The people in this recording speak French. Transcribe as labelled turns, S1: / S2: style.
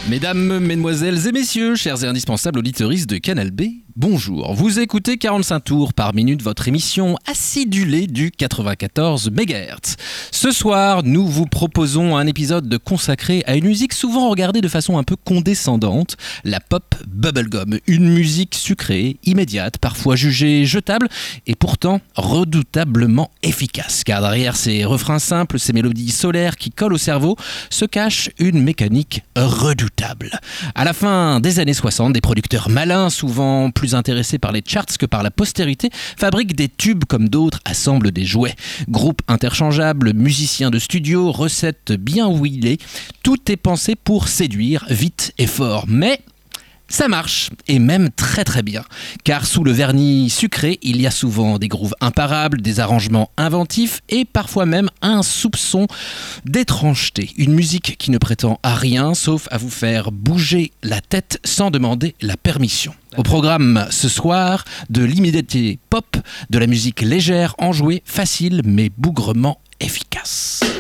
S1: Mesdames, mesdemoiselles et messieurs, chers et indispensables auditeuristes de Canal B, bonjour. Vous écoutez 45 tours par minute, votre émission acidulée du 94 MHz. Ce soir, nous vous proposons un épisode consacré à une musique souvent regardée de façon un peu condescendante, la pop bubblegum. Une musique sucrée, immédiate, parfois jugée jetable et pourtant redoutablement efficace. Car derrière ces refrains simples, ces mélodies solaires qui collent au cerveau, se cache une mécanique redoutable. À la fin des années 60, des producteurs malins, souvent plus intéressés par les charts que par la postérité, fabriquent des tubes comme d'autres assemblent des jouets. Groupes interchangeables, musiciens de studio, recettes bien huilées, tout est pensé pour séduire vite et fort. Mais ça marche, et même très très bien, car sous le vernis sucré, il y a souvent des grooves imparables, des arrangements inventifs et parfois même un soupçon d'étrangeté. Une musique qui ne prétend à rien, sauf à vous faire bouger la tête sans demander la permission. Au programme ce soir, de l'immédiateté pop, de la musique légère, enjouée, facile mais bougrement efficace.